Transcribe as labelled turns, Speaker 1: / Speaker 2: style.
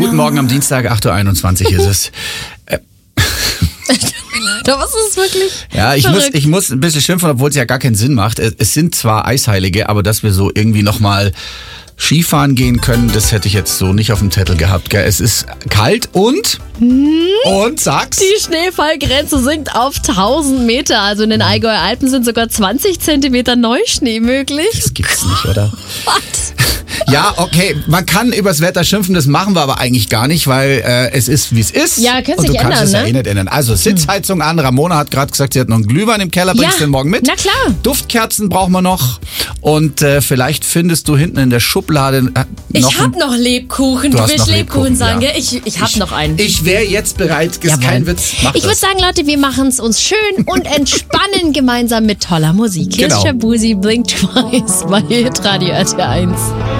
Speaker 1: Guten Morgen am Dienstag, 8.21 Uhr ist es.
Speaker 2: Aber was ist es wirklich?
Speaker 1: Ja, ich muss ein bisschen schimpfen, obwohl es ja gar keinen Sinn macht. Es sind zwar Eisheilige, aber dass wir so irgendwie nochmal Skifahren gehen können, das hätte ich jetzt so nicht auf dem Zettel gehabt. Gell? Es ist kalt und sag's.
Speaker 2: Die Schneefallgrenze sinkt auf 1000 Meter. Also in den Allgäuer Alpen sind sogar 20 Zentimeter Neuschnee möglich.
Speaker 1: Das gibt's nicht, oder?
Speaker 2: Was?
Speaker 1: Ja, okay, man kann übers Wetter schimpfen, das machen wir aber eigentlich gar nicht, weil es ist, wie es ist.
Speaker 2: Ja, kannst
Speaker 1: und du
Speaker 2: dich
Speaker 1: kannst
Speaker 2: ändern,
Speaker 1: es ja
Speaker 2: ne?
Speaker 1: nicht ändern. Also Sitzheizung an, Ramona hat gerade gesagt, sie hat noch einen Glühwein im Keller, bringst du den morgen mit?
Speaker 2: Na klar.
Speaker 1: Duftkerzen brauchen wir noch und vielleicht findest du hinten in der Schublade noch
Speaker 2: Ich hab noch Lebkuchen.
Speaker 1: Du
Speaker 2: Du
Speaker 1: hast
Speaker 2: willst
Speaker 1: noch
Speaker 2: Lebkuchen
Speaker 1: Lebkuchen,
Speaker 2: sagen,
Speaker 1: ja.
Speaker 2: gell? Ich hab noch einen.
Speaker 1: Ich wäre jetzt bereit, ist
Speaker 2: Jawohl.
Speaker 1: kein Witz, mach
Speaker 2: Ich würde
Speaker 1: das.
Speaker 2: sagen, Leute, wir machen es uns schön und entspannen gemeinsam mit toller Musik. Hier ist
Speaker 1: Genau.
Speaker 2: Shabuzi, Blink Twice bei Hitradio RT1.